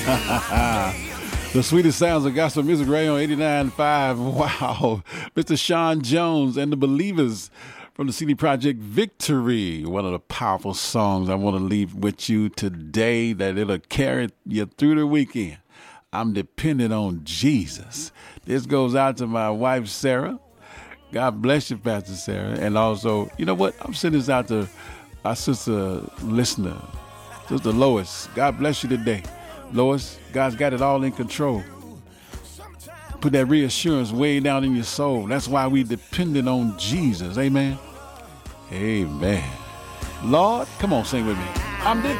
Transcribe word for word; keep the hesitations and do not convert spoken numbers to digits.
The sweetest sounds of gospel music right on eighty-nine point five. Wow. Mister Sean Jones and the Believers from the C D Project Victory. One of the powerful songs I want to leave with you today that it'll carry you through the weekend. I'm dependent on Jesus. This goes out to my wife, Sarah. God bless you, Pastor Sarah. And also, you know what? I'm sending this out to our sister listener, Sister Lois. God bless you today. Lois, God's got it all in control. Put that reassurance way down in your soul. That's why we dependent on Jesus. Amen. Amen. Lord, come on, sing with me. I'm